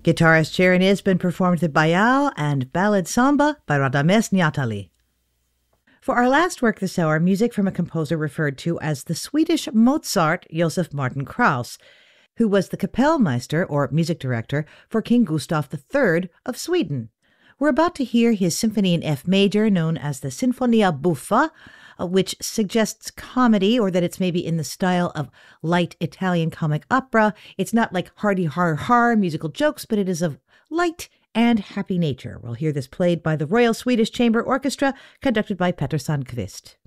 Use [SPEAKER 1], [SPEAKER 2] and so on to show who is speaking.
[SPEAKER 1] Guitarist Sharon has been performed with Bayal and Ballad Samba by Radames Niatali. For our last work this hour, music from a composer referred to as the Swedish Mozart, Josef Martin Krauss, who was the Kapellmeister, or music director, for King Gustav III of Sweden. We're about to hear his symphony in F major, known as the Sinfonia Buffa, which suggests comedy, or that it's maybe in the style of light Italian comic opera. It's not like hearty har musical jokes, but it is of light and happy nature. We'll hear this played by the Royal Swedish Chamber Orchestra, conducted by Petter Sandqvist.